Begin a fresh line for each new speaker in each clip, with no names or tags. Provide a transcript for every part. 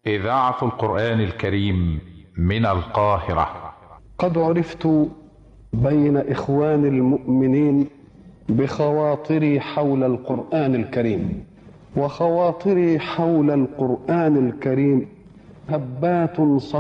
إذاعة القرآن الكريم من القاهرة.
قد عرفت بين إخوان المؤمنين بخواطري حول القرآن الكريم، وخواطري حول القرآن الكريم هبات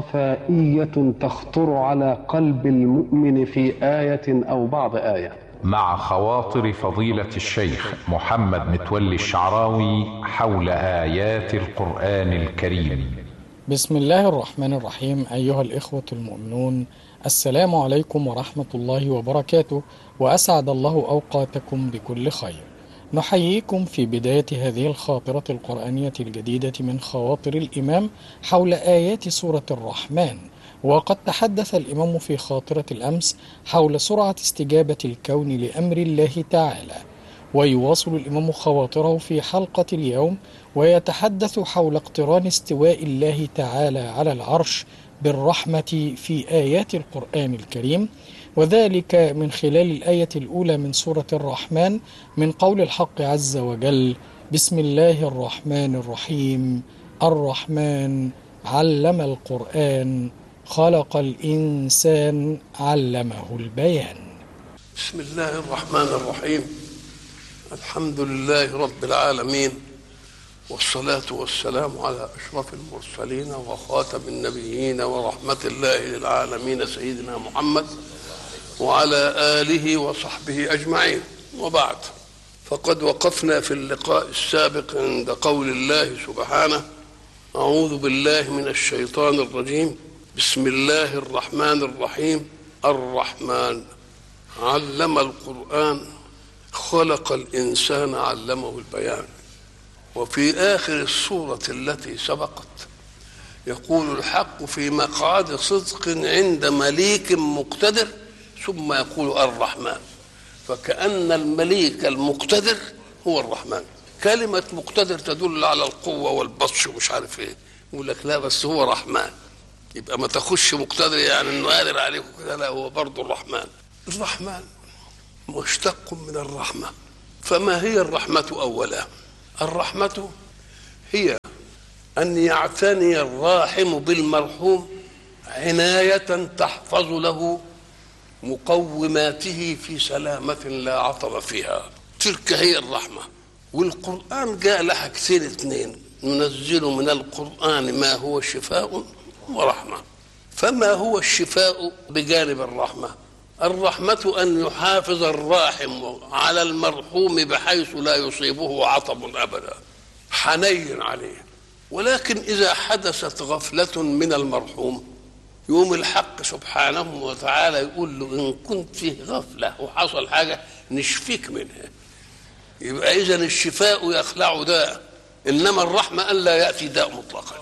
صفائية تخطر على قلب المؤمن في آية أو بعض آية.
مع خواطر فضيلة الشيخ محمد متولي الشعراوي حول آيات القرآن الكريم.
بسم الله الرحمن الرحيم. أيها الإخوة المؤمنون، السلام عليكم ورحمة الله وبركاته، وأسعد الله أوقاتكم بكل خير. نحييكم في بداية هذه الخاطرة القرآنية الجديدة من خواطر الإمام حول آيات سورة الرحمن. وقد تحدث الإمام في خاطرة الأمس حول سرعة استجابة الكون لأمر الله تعالى، ويواصل الإمام خواطره في حلقة اليوم ويتحدث حول اقتران استواء الله تعالى على العرش بالرحمة في آيات القرآن الكريم، وذلك من خلال الآية الأولى من سورة الرحمن من قول الحق عز وجل: بسم الله الرحمن الرحيم. الرحمن علم القرآن خلق الإنسان علمه البيان.
بسم الله الرحمن الرحيم. الحمد لله رب العالمين، والصلاة والسلام على أشرف المرسلين وخاتم النبيين ورحمة الله للعالمين سيدنا محمد وعلى آله وصحبه أجمعين، وبعد. فقد وقفنا في اللقاء السابق عند قول الله سبحانه: أعوذ بالله من الشيطان الرجيم، بسم الله الرحمن الرحيم. الرحمن علم القرآن خلق الإنسان علمه البيان. وفي آخر السورة التي سبقت يقول الحق في مقعد صدق عند مليك مقتدر، ثم يقول الرحمن، فكأن المليك المقتدر هو الرحمن. كلمة مقتدر تدل على القوة والبطش ومش عارف ايه، يقول لك لا بس هو رحمن، يبقى ما تخش مقتدر يعني انه قادر عليك كده، لا هو برضه الرحمن. الرحمن مشتق من الرحمة. فما هي الرحمة أولا؟ الرحمة هي أن يعتني الراحم بالمرحوم عناية تحفظ له مقوماته في سلامة لا عطب فيها، تلك هي الرحمة. والقرآن جاء لها حاجتين اتنين: ننزل من القرآن ما هو شفاء ورحمة. فما هو الشفاء بجانب الرحمة؟ الرحمة أن يحافظ الراحم على المرحوم بحيث لا يصيبه عطب أبدا، حنين عليه. ولكن إذا حدثت غفلة من المرحوم يوم الحق سبحانه وتعالى يقول له: إن كنت فيه غفلة وحصل حاجة نشفيك منها. يبقى إذن الشفاء يخلع داء، إنما الرحمة أن لا يأتي داء مطلقا.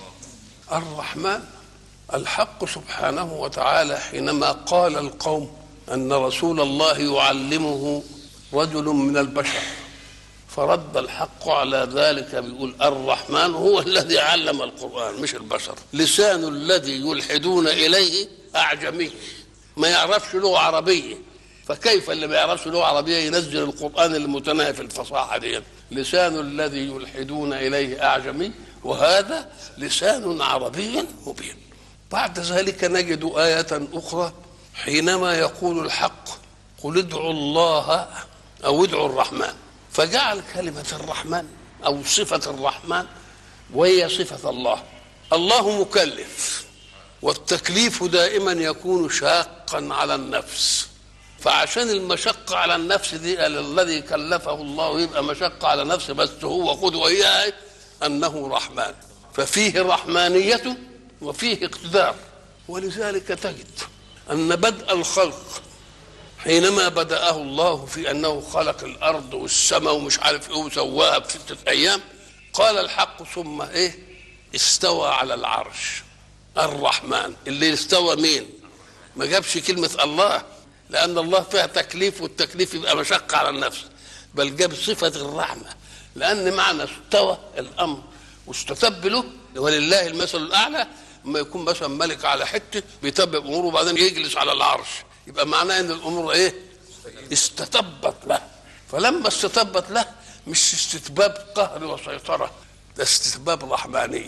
الرحمن الحق سبحانه وتعالى حينما قال القوم أن رسول الله يعلمه رجل من البشر، فرد الحق على ذلك بيقول: الرحمن هو الذي علم القرآن مش البشر. لسان الذي يلحدون إليه أعجمي، ما يعرفش لغة عربية، فكيف اللي ما يعرفش لغة عربية ينزل القرآن المتناهي في الفصاحة دي؟ لسان الذي يلحدون إليه أعجمي وهذا لسان عربي مبين. بعد ذلك نجد آية أخرى حينما يقول الحق: قل ادعوا الله أو ادعوا الرحمن، فجعل كلمة الرحمن أو صفة الرحمن وهي صفة الله. الله مكلف، والتكليف دائما يكون شاقا على النفس، فعشان المشقة على النفس دي الذي كلفه الله يبقى مشقة على نفسه، بس هو قدوة إياه أنه رحمن، ففيه رحمانية وفيه اقتدار. ولذلك تجد أن بدء الخلق حينما بدأه الله في أنه خلق الأرض والسماء ومش عارف إيه وسواها في 6 أيام، قال الحق: ثم إيه؟ استوى على العرش. الرحمن اللي استوى مين؟ ما جابش كلمة الله، لأن الله فيها تكليف، والتكليف يبقى مشقة على النفس، بل جاب صفة الرحمة، لأن معنى استوى الأمر واستتب له. ولله المثل الأعلى، لما يكون مثلا ملك على حتة بيتبع أموره وبعدين يجلس على العرش، يبقى معناه ان الامور ايه؟ استتبت له. فلما استتبت له مش استتباب قهر وسيطرة، ده استتباب رحمانية.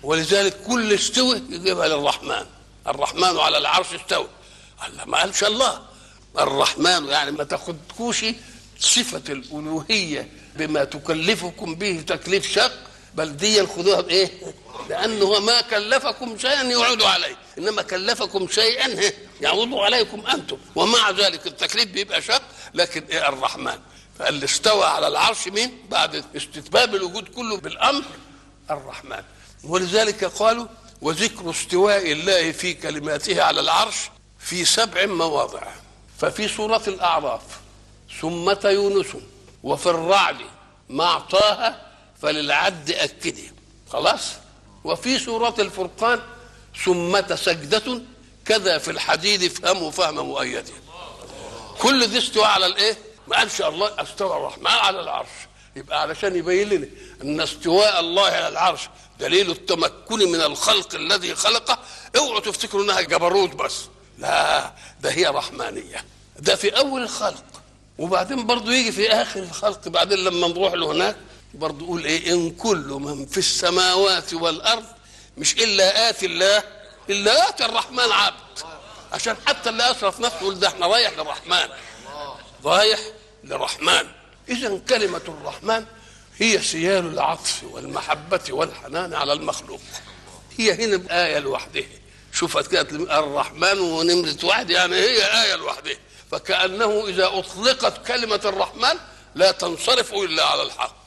ولذلك كل استوى يجيبها للرحمن. الرحمن على العرش استوى. الله ما قالش الله الرحمن، يعني ما تاخدكوش صفة الألوهية بما تكلفكم به تكليف شق، بل دي خذوها بإيه؟ لأنه ما كلفكم شيئا يعود عليه، إنما كلفكم شيئا يعود عليكم أنتم، ومع ذلك التكليف بيبقى شق. لكن إيه الرحمن؟ فاللي استوى على العرش مين؟ بعد استتباب الوجود كله بالأمر الرحمن. ولذلك قالوا وذكر استواء الله في كلماته على العرش في 7 مواضع. ففي سورة الأعراف ثم يونس وفي الرعد مع طه فللعد أكده، خلاص. وفي سورة الفرقان ثم سجدة كذا في الحديد فهموا فهم مؤيد. كل دي استوى على الايه؟ ما قالش الله استوى الرحمن على العرش، يبقى علشان يبين لنا ان استواء الله على العرش دليل التمكن من الخلق الذي خلقه. اوعوا تفتكروا انها جبروت بس، لا، ده هي رحمانيه. ده في اول الخلق، وبعدين برضو يجي في اخر الخلق. بعدين لما نروح له هناك برضو يقول ايه؟ ان كل من في السماوات والارض مش الا اتي الله الا اتي الرحمن عبد، عشان حتى اللي اسرف نفسه يقول ده احنا رايح للرحمن، رايح للرحمن. اذا كلمه الرحمن هي سيال العطف والمحبه والحنان على المخلوق. هي هنا ايه لوحدها. شوفت كده الرحمن ونمرة 1، يعني هي آية لوحدها. فكأنه إذا أطلقت كلمة الرحمن لا تنصرف إلا على الحق.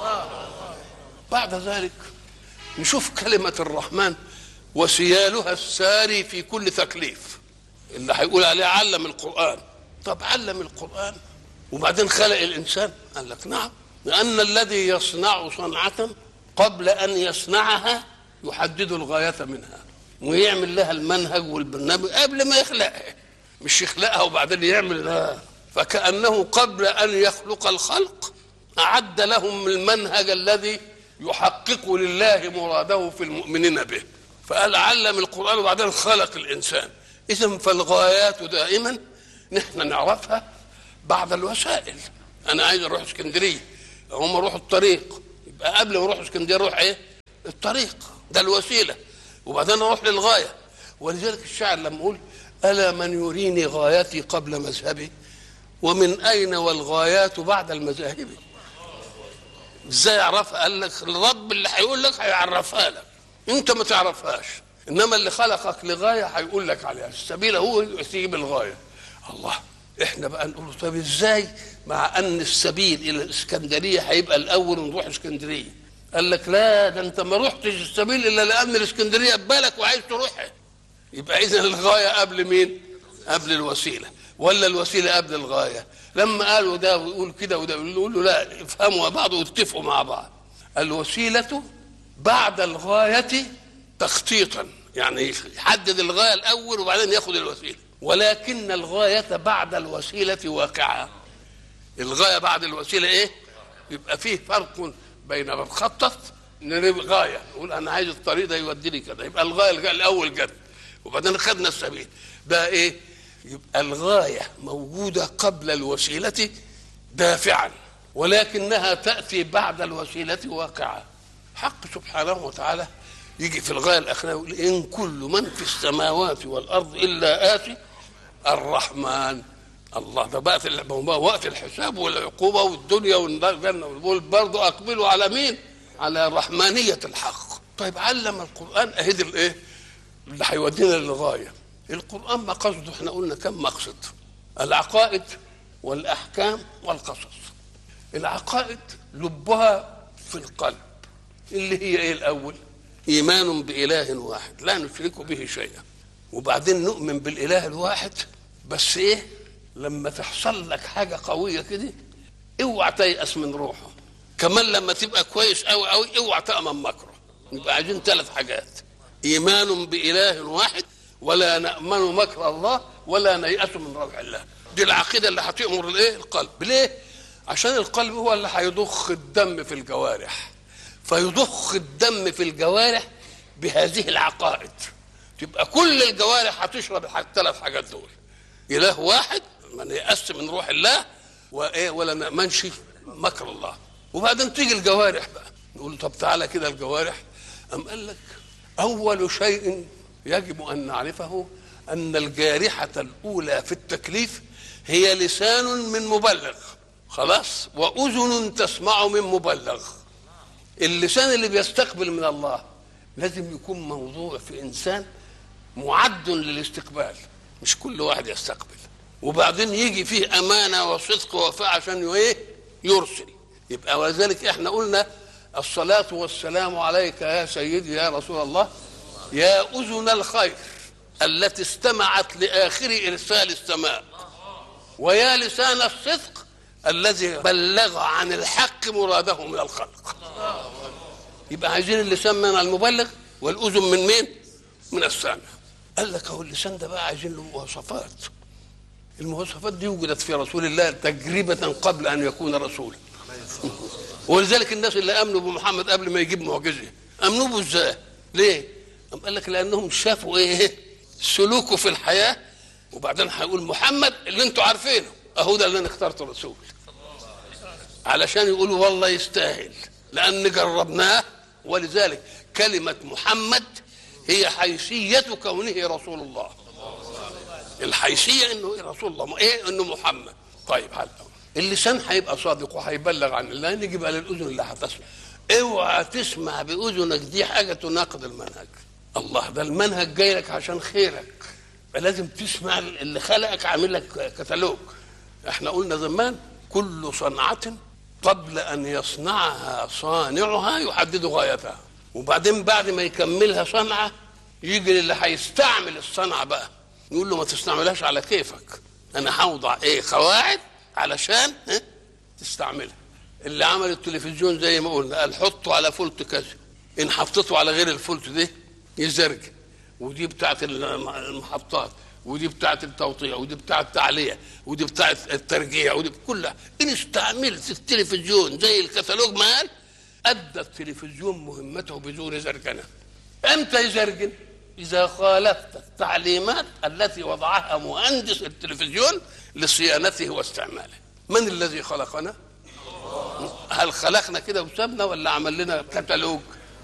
بعد ذلك نشوف كلمة الرحمن وسيالها الساري في كل تكليف. اللي هيقول عليه علم القرآن. طب علم القرآن وبعدين خلق الإنسان؟ قال لك نعم، لأن الذي يصنع صنعة قبل أن يصنعها يحدد الغاية منها ويعمل لها المنهج والبرنامج قبل ما يخلقها، مش يخلقها وبعدين يعمل لها. فكأنه قبل أن يخلق الخلق أعد لهم المنهج الذي يحقق لله مراده في المؤمنين به. فقال علم القرآن وبعدين خلق الإنسان. إذن فالغايات دائما نحن نعرفها بعد الوسائل. أنا عايز أروح اسكندرية، هم روحوا الطريق، يبقى قبل ما أروح اسكندرية أروح إيه؟ الطريق، ده الوسيلة، وبعدين اروح للغايه. ولذلك الشاعر لما يقول الا من يريني غايتي قبل مذهبي ومن اين والغايات بعد المذاهب. ازاي يعرفها؟ قال لك الرب اللي هيقول لك هيعرفها لك، انت ما تعرفهاش، انما اللي خلقك لغايه هيقول لك عليها. السبيل هو يسيب الغايه. الله، احنا بقى نقول طب ازاي مع ان السبيل الى الاسكندريه هيبقى الاول ونروح اسكندريه؟ قال لك لا، ده انت ما رحتش السبيل الا لان الاسكندريه ببالك وعايز تروحها. يبقى اذا الغايه قبل مين؟ قبل الوسيله، ولا الوسيله قبل الغايه؟ لما قالوا ده ويقول كده وده يقول له لا، افهموا بعض واتفقوا مع بعض. الوسيله بعد الغايه تخطيطا، يعني يحدد الغايه الاول وبعدين ياخذ الوسيله، ولكن الغايه بعد الوسيله واقعه. الغايه بعد الوسيله ايه؟ يبقى فيه فرق بين ما نخطط غايه، نقول انا عايز الطريق ده يوديني كده، يبقى الغايه الاول جد وبعدين خدنا السبيل. ده ايه؟ يبقى الغايه موجوده قبل الوسيله دافعا، ولكنها تاتي بعد الوسيله واقعه. حق سبحانه وتعالى يجي في الغايه الاخيره يقول ان كل من في السماوات والارض الا اتي الرحمن. الله، ده بقى وقت الحساب والعقوبه والدنيا والجنه برضه اقبلوا على مين؟ على رحمانيه الحق. طيب علم القران اهد الايه؟ اللي هيودينا للغايه. القران مقصده احنا قلنا كم مقصد؟ العقائد والاحكام والقصص. العقائد لبها في القلب، اللي هي ايه الاول؟ ايمان باله واحد لا نشرك به شيئا، وبعدين نؤمن بالاله الواحد. بس ايه؟ لما تحصل لك حاجه قويه كده اوعى تيأس من روحه. كمان لما تبقى كويس قوي قوي اوعى تأمن مكره. يبقى عايزين 3 حاجات: ايمان باله واحد، ولا نأمن مكر الله، ولا نيأس من روح الله. دي العقيده اللي هتأمر الايه؟ القلب. ليه؟ عشان القلب هو اللي هيضخ الدم في الجوارح، فيضخ الدم في الجوارح بهذه العقائد. تبقى كل الجوارح هتشرب ال3 حاجات دول: اله واحد، ما نيأس من روح الله، وايه؟ ولا نأمنش مكر الله. وبعدين تيجي الجوارح بقى، نقول طب تعالى كده الجوارح. قال لك أول شيء يجب أن نعرفه أن الجارحة الأولى في التكليف هي لسان من مبلغ، خلاص، وأذن تسمع من مبلغ. اللسان اللي بيستقبل من الله لازم يكون موضوع في إنسان معد للاستقبال، مش كل واحد يستقبل، وبعدين يجي فيه أمانة وصدق ووفاء عشان يرسل. يبقى ولذلك احنا قلنا الصلاة والسلام عليك يا سيدي يا رسول الله يا أذن الخير التي استمعت لآخر إرسال السماء، ويا لسان الصدق الذي بلغ عن الحق مراده من الخلق. يبقى عايزين اللسان من المبلغ والأذن من مين؟ من السامع. قال لك هو اللسان ده بقى عايزين له مواصفات. المواصفات دي وجدت في رسول الله تجربة قبل أن يكون رسولا. ولذلك الناس اللي امنوا بمحمد قبل ما يجيب معجزه امنوا به ازاي؟ ليه؟ قال لك لانهم شافوا ايه؟ سلوكه في الحياه، وبعدين هيقول محمد اللي انتوا عارفينه اهو ده اللي انا اخترته رسول، علشان يقولوا والله يستاهل لان جربناه. ولذلك كلمه محمد هي حيثيه كونه رسول الله. الحيثيه انه رسول الله، ايه؟ انه محمد. طيب حلو. اللسان هيبقى صادق وهيبلغ عن الله، نيجي بقى للاذن اللي هتسمع. اوعى تسمع باذنك دي حاجه تناقض المنهج. الله ده المنهج جاي لك عشان خيرك، فلازم تسمع اللي خلقك عامل لك كتالوج. احنا قلنا زمان كل صنعه قبل ان يصنعها صانعها يحدد غايتها، وبعدين بعد ما يكملها صنعه يجي اللي هيستعمل الصنعه بقى يقول له ما تستعملهاش على كيفك، انا هوضع قواعد علشان تستعملها. اللي عمل التلفزيون زي ما قلنا قال حطه على فولت كذا، ان حطيته على غير الفولت ده يزرج، ودي بتاعت المحطات، ودي بتاعت التوطيع، ودي بتاعت التعلية، ودي بتاعت الترجيع، ودي كلها. ان استعملت التلفزيون زي الكتالوج ما قال ادى التلفزيون مهمته بدون زرجنه. امتى يزرجن؟ اذا خالفت التعليمات التي وضعها مهندس التلفزيون لصيانته واستعماله. من الذي خلقنا؟ هل خلقنا كده وسابنا ولا عمل لنا كتالوج؟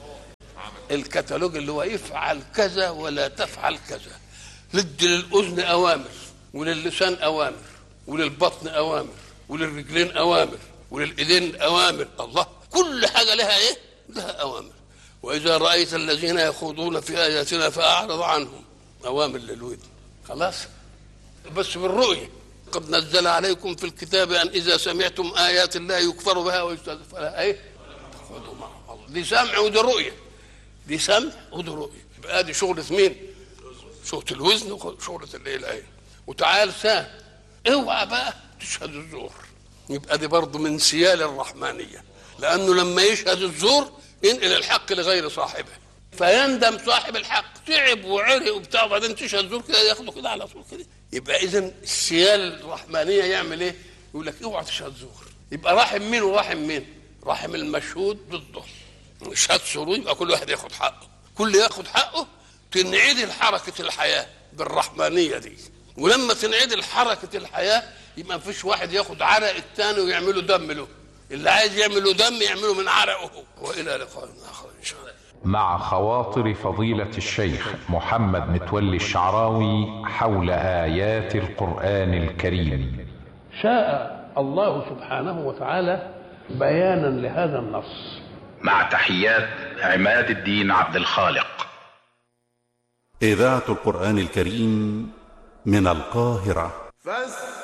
الكتالوج اللي هو افعل كذا ولا تفعل كذا. ندي للاذن اوامر، وللسان اوامر، وللبطن اوامر، وللرجلين اوامر، وللايدين اوامر. الله كل حاجه لها ايه؟ لها اوامر. واذا رايت الذين يخوضون في اياتنا فاعرض عنهم. اوامر للودن، خلاص، بس بالرؤيه. قد نزل عليكم في الكتاب ان اذا سمعتم ايات الله يكفر بها ويستهزأ بها ايه؟ تاخذوا معهم. دي سمع ودي رؤيه، دي سمع ودي رؤيه. يبقى دي شغله مين؟ شغله الوزن وشغله الايه. وتعال سام، اوعى بقى تشهد الزور. يبقى دي برضه من سيال الرحمانيه، لانه لما يشهد الزور ينقل الحق لغير صاحبه، فيندم صاحب الحق، تعب وعرق وبتاع، وبعدين تشهد زور كده ياخده كده على طول كده. يبقى اذا السيال الرحمانيه يعمل ايه؟ يقول لك اوعى تشهد زور. يبقى رحم مين ورحم مين؟ رحم المشهود ضده. شهاد زور يبقى كل واحد ياخد حقه، كل ياخد حقه. تنعدل حركه الحياه بالرحمانيه دي، ولما تنعدل حركه الحياه يبقى مفيش واحد ياخد عرق الثاني ويعمله دم له. اللي عايز يعمله دم يعمله من عرقه. والى لقاء اخر ان شاء الله.
مع خواطر فضيلة الشيخ محمد متولي الشعراوي حول آيات القرآن الكريم.
شاء الله سبحانه وتعالى بيانا لهذا النص.
مع تحيات عماد الدين عبد الخالق.
إذاعة القرآن الكريم من القاهرة.